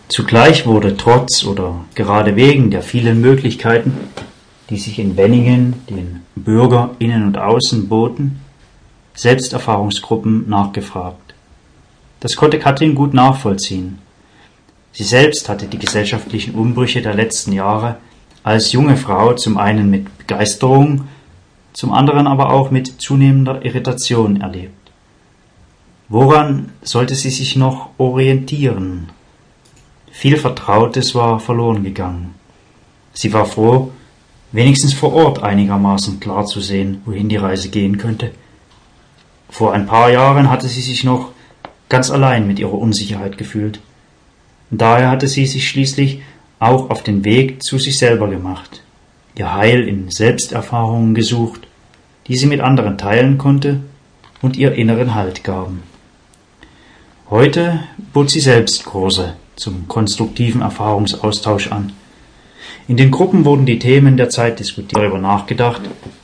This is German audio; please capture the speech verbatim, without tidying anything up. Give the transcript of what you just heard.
Zugleich wurde trotz oder gerade wegen der vielen Möglichkeiten, die sich in Wenningen den Bürger innen und außen boten, Selbsterfahrungsgruppen nachgefragt. Das konnte Katrin gut nachvollziehen. Sie selbst hatte die gesellschaftlichen Umbrüche der letzten Jahre als junge Frau zum einen mit Begeisterung, zum anderen aber auch mit zunehmender Irritation erlebt. Woran sollte sie sich noch orientieren? Viel Vertrautes war verloren gegangen. Sie war froh, wenigstens vor Ort einigermaßen klar zu sehen, wohin die Reise gehen könnte. Vor ein paar Jahren hatte sie sich noch ganz allein mit ihrer Unsicherheit gefühlt. Und daher hatte sie sich schließlich auch auf den Weg zu sich selber gemacht, ihr Heil in Selbsterfahrungen gesucht, die sie mit anderen teilen konnte und ihr inneren Halt gaben. Heute bot sie selbst Kurse zum konstruktiven Erfahrungsaustausch an. In den Gruppen wurden die Themen der Zeit diskutiert, darüber nachgedacht,